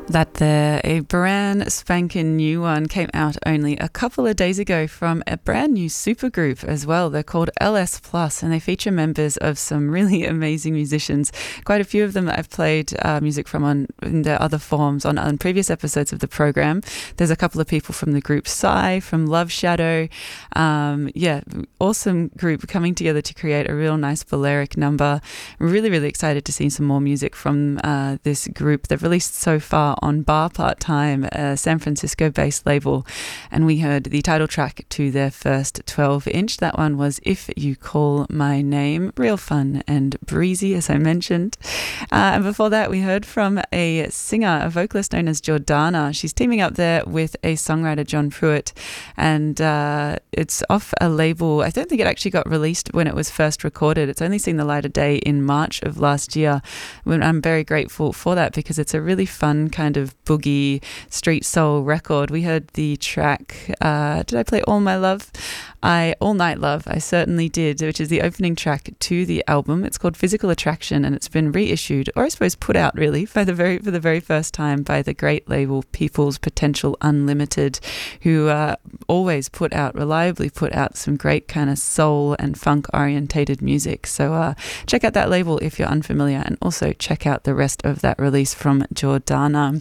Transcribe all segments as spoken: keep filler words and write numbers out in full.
That there, a brand spanking new one came out only a couple of days ago from a brand new supergroup as well. They're called L S Plus, and they feature members of some really amazing musicians. Quite a few of them that I've played uh, music from on in their other forms on, on previous episodes of the program. There's a couple of people from the group Psy, from Love Shadow. Um, yeah, awesome group coming together to create a real nice Balearic number. Really, really excited to see some more music from uh, this group. They've released so far on Bar Part Time, a San Francisco-based label, and we heard the title track to their first twelve inch. That one was If You Call My Name. Real fun and breezy, as I mentioned. Uh, and before that, we heard from a singer, a vocalist known as Jordana. She's teaming up there with a songwriter, John Pruitt, and uh, it's off a label. I don't think it actually got released when it was first recorded. It's only seen the light of day in March of last year. I'm very grateful for that because it's a really fun kind of boogie street soul record. We heard the track, uh, did I play All My Love? I All Night Love, I certainly did, which is the opening track to the album. It's called Physical Attraction, and it's been reissued, or I suppose put out really, for the very for the very first time by the great label People's Potential Unlimited, who uh, always put out, reliably put out some great kind of soul and funk orientated music. So uh, check out that label if you're unfamiliar, and also check out the rest of that release from Jordana.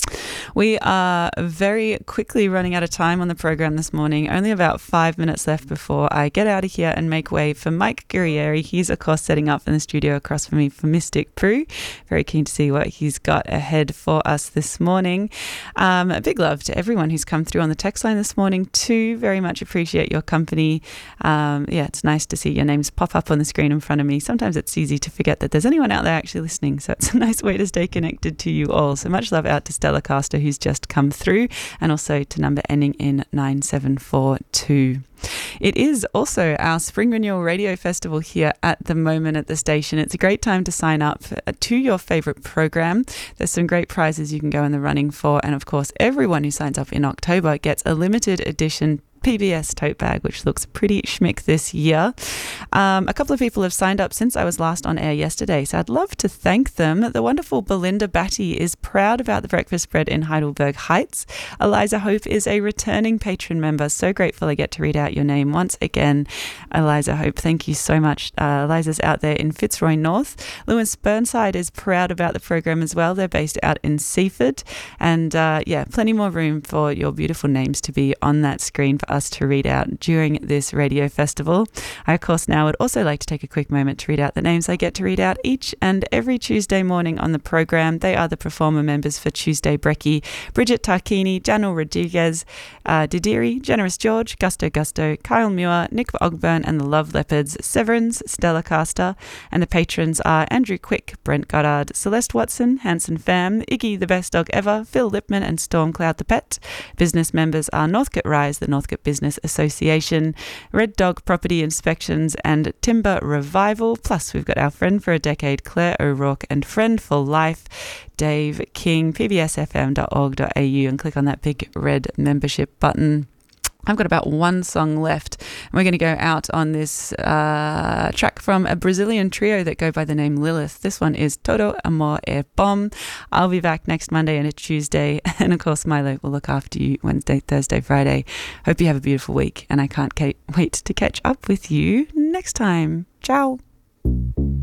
We are very quickly running out of time on the program this morning. Only about five minutes left before I get out of here and make way for Mike Guerrieri. He's, of course, setting up in the studio across from me for Mystic Brew. Very keen to see what he's got ahead for us this morning. Um, a big love to everyone who's come through on the text line this morning too. Very much appreciate your company. Um, yeah, it's nice to see your names pop up on the screen in front of me. Sometimes it's easy to forget that there's anyone out there actually listening, so it's a nice way to stay connected to you all. So much love out to Stella Caster, who's just come through, and also to number ending in nine seven four two. It is also our Spring Renewal Radio Festival here at the moment at the station. It's a great time to sign up to your favourite program. There's some great prizes you can go in the running for, and of course everyone who signs up in October gets a limited edition P B S tote bag, which looks pretty schmick this year. Um, a couple of people have signed up since I was last on air yesterday, so I'd love to thank them. The wonderful Belinda Batty is proud about the breakfast spread in Heidelberg Heights. Eliza Hope is a returning patron member. So grateful I get to read out your name once again, Eliza Hope. Thank you so much. Uh, Eliza's out there in Fitzroy North. Lewis Burnside is proud about the program as well. They're based out in Seaford. And uh, yeah, plenty more room for your beautiful names to be on that screen for us to read out during this radio festival. I, of course, now would also like to take a quick moment to read out the names I get to read out each and every Tuesday morning on the program. They are the performer members for Tuesday Brekkie: Bridget Tarquini, Janel Rodriguez, uh, Didiri, Generous George, Gusto Gusto, Kyle Muir, Nick Ogburn, and the Love Leopards, Severance, Stella Caster. And the patrons are Andrew Quick, Brent Goddard, Celeste Watson, Hanson Pham, Iggy the Best Dog Ever, Phil Lipman, and Stormcloud the Pet. Business members are Northcote Rise, the Northcote Business Association, Red Dog Property Inspections, and Timber Revival. Plus, we've got our friend for a decade, Claire O'Rourke, and friend for life, Dave King. P B S F M dot org dot A U, and click on that big red membership button. I've got about one song left. We're going to go out on this uh, track from a Brazilian trio that go by the name Lilith. This one is Todo Amor é Bom. I'll be back next Monday and a Tuesday. And of course, Milo will look after you Wednesday, Thursday, Friday. Hope you have a beautiful week. And I can't wait to catch up with you next time. Ciao.